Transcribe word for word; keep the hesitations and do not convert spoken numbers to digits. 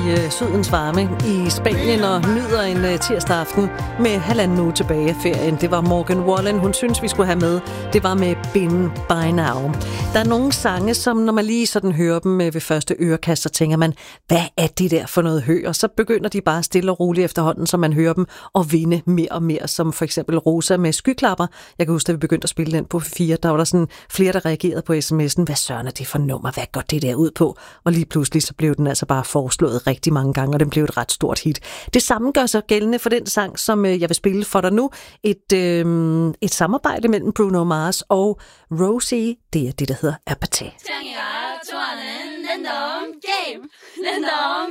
øh, sydens varme i Spanien og nyder en øh, tirsdag aften med halvanden uge tilbage af ferien. Det var Morgan Wallen, hun synes, vi skulle have med. Det var med Been By Now. Der er nogle sange, som når man lige sådan hører dem øh, ved første ørekast, så tænker man, hvad er det der for noget hø? Og så begynder de bare stille og roligt efterhånden, så man hører dem og vinde mere og mere, som for eksempel Rosa med Skyklapper. Jeg kan huske, at vi begyndte at spille den på fire, der var der sådan flere, der reagerede på sms'en. Hvad søren er det for nummer? Hvad går det der ud på? Og lige pludselig så blev den altså bare foreslået rigtig mange gange, og den blev et ret stort hit. Det samme gør sig gældende for den sang, som øh, jeg vil spille for dig nu. Et, øh, et samarbejde mellem Bruno Mars og Rosie. Det er det, der hedder Apathy.